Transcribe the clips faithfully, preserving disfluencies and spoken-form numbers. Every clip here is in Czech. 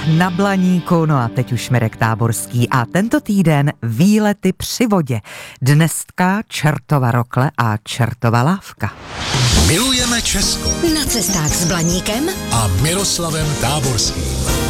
na Blaníku, no a teď už Mirek Táborský a tento týden výlety při vodě. Dneska Čertova Rokle a Čertova Lávka. Milujeme Česko. Na cestách s Blaníkem a Miroslavem Táborským.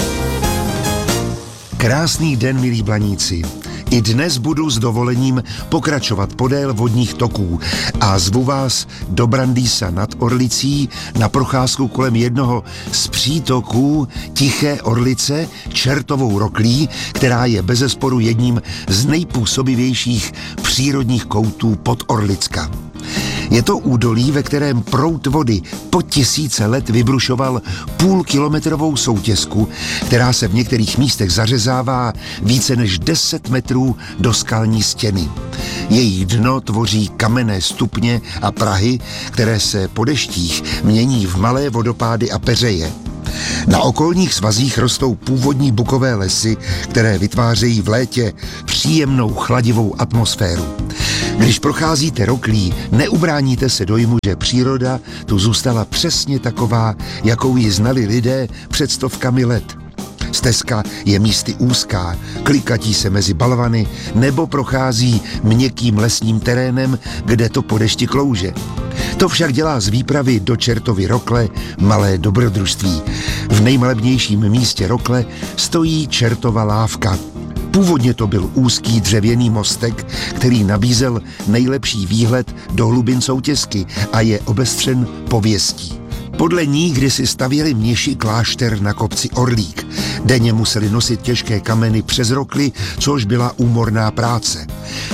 Krásný den, milí Blaníci. I dnes budu s dovolením pokračovat podél vodních toků a zvu vás do Brandýsa nad Orlicí na procházku kolem jednoho z přítoků Tiché Orlice, Čertovou Roklí, která je bezesporu jedním z nejpůsobivějších přírodních koutů Podorlicka. Je to údolí, ve kterém proud vody po tisíce let vybrušoval půlkilometrovou soutěsku, která se v některých místech zařezává více než deset metrů do skalní stěny. Její dno tvoří kamenné stupně a prahy, které se po deštích mění v malé vodopády a peřeje. Na okolních svazích rostou původní bukové lesy, které vytvářejí v létě příjemnou chladivou atmosféru. Když procházíte Roklí, neubráníte se dojmu, že příroda tu zůstala přesně taková, jakou ji znali lidé před stovkami let. Stezka je místy úzká, klikatí se mezi balvany nebo prochází měkkým lesním terénem, kde to po dešti klouže. To však dělá z výpravy do Čertovy Rokle malé dobrodružství. V nejmalebnějším místě Rokle stojí Čertova Lávka. Původně to byl úzký dřevěný mostek, který nabízel nejlepší výhled do hlubin soutěsky a je obestřen pověstí. Podle ní kdysi stavěli mniši klášter na kopci Orlík. Denně museli nosit těžké kameny přes Rokli, což byla úmorná práce.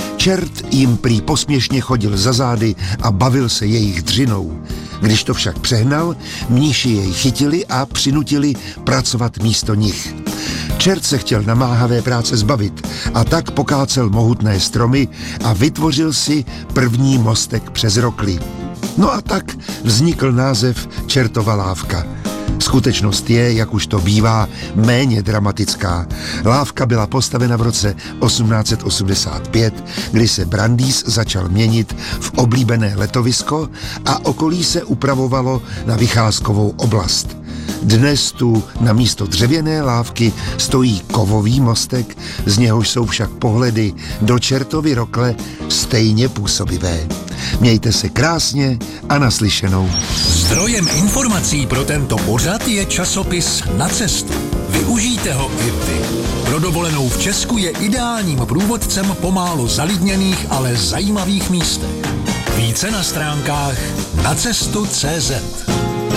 Čert jim prý posměšně chodil za zády a bavil se jejich dřinou. Když to však přehnal, mniši jej chytili a přinutili pracovat místo nich. Čert se chtěl namáhavé práce zbavit a tak pokácel mohutné stromy a vytvořil si první mostek přes Rokli. No a tak vznikl název Čertova Lávka. Skutečnost je, jak už to bývá, méně dramatická. Lávka byla postavena v roce osmnáct set osmdesát pět, kdy se Brandýs začal měnit v oblíbené letovisko a okolí se upravovalo na vycházkovou oblast. Dnes tu na místo dřevěné lávky stojí kovový mostek, z něhož jsou však pohledy do Čertovy Rokle stejně působivé. Mějte se krásně a naslyšenou. Zdrojem informací pro tento pořad je časopis Na cestu. Využijte ho i vy. Pro dovolenou v Česku je ideálním průvodcem po málo zalidněných, ale zajímavých místech. Více na stránkách nacestu tečka cé zet.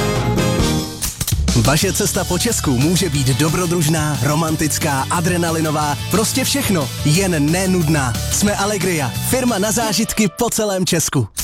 Vaše cesta po Česku může být dobrodružná, romantická, adrenalinová, prostě všechno, jen nenudná. Jsme Allegria, firma na zážitky po celém Česku.